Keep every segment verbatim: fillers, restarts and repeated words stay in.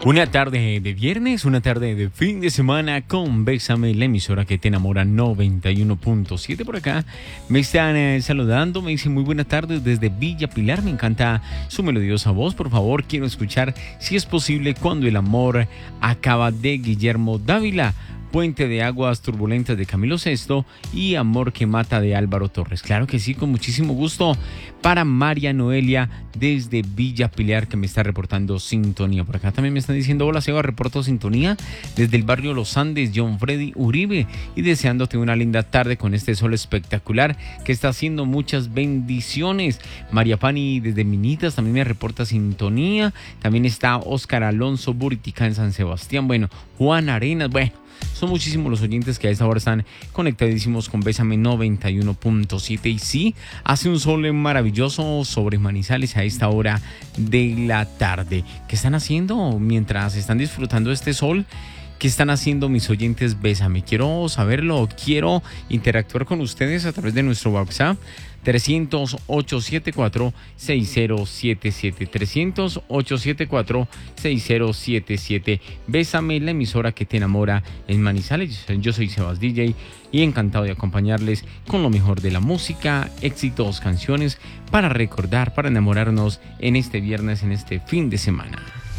Una tarde de viernes, una tarde de fin de semana con Bésame, la emisora que te enamora, noventa y uno punto siete. Por acá me están eh, saludando, me dicen muy buena tarde desde Villa Pilar. Me encanta su melodiosa voz. Por favor, quiero escuchar, si es posible, Cuando el amor acaba, de Guillermo Dávila, Puente de aguas turbulentas de Camilo Sesto y Amor que mata de Álvaro Torres. Claro que sí, con muchísimo gusto. Para María Noelia desde Villa Pilar, que me está reportando sintonía. Por acá también me están diciendo: hola Seba, reporto sintonía desde el barrio Los Andes, John Freddy Uribe, y deseándote una linda tarde con este sol espectacular que está haciendo muchas bendiciones. María Pani desde Minitas también me reporta sintonía. También está Óscar Alonso Buritica en San Sebastián. Bueno, Juan Arenas, bueno, son muchísimos los oyentes que a esta hora están conectadísimos con Bésame noventa y uno punto siete. Y sí, hace un sol maravilloso sobre Manizales a esta hora de la tarde. ¿Qué están haciendo mientras están disfrutando de este sol? ¿Qué están haciendo mis oyentes? Bésame, quiero saberlo, quiero interactuar con ustedes a través de nuestro WhatsApp trescientos, ochocientos setenta y cuatro, sesenta setenta y siete, trescientos, ochocientos setenta y cuatro, sesenta setenta y siete. Bésame, la emisora que te enamora en Manizales. Yo soy Sebas D J y encantado de acompañarles con lo mejor de la música, éxitos, canciones para recordar, para enamorarnos en este viernes, en este fin de semana.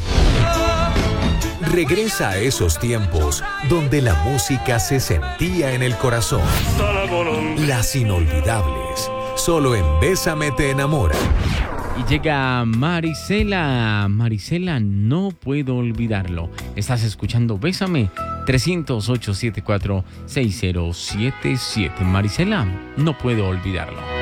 Regresa a esos tiempos donde la música se sentía en el corazón. Las inolvidables. Solo en Bésame te enamora. Y llega Marisela. Marisela, no puedo olvidarlo. Estás escuchando Bésame. trescientos, ochocientos setenta y cuatro, sesenta setenta y siete. Marisela, no puedo olvidarlo.